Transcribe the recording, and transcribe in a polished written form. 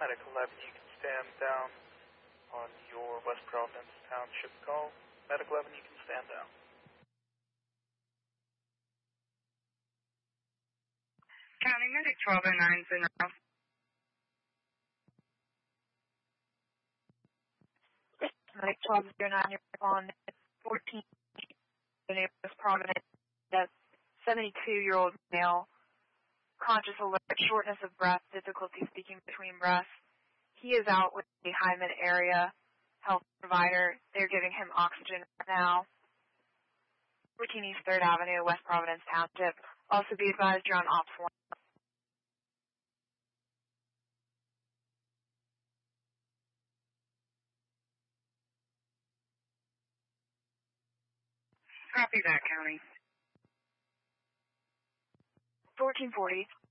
Medic 11, you can stand down on your West Providence Township call. Medic 11, you can stand down. County Medic 1209 is in route. Medic 1209, you're on 14 West Providence. That's 72-year-old male. Conscious alert, shortness of breath, difficulty speaking between breaths. He is out with the Hyman area health provider. They're giving him oxygen right now. 14 East 3rd Avenue, West Providence Township. Also be advised you're on Ops 1. Copy that, County. 1440.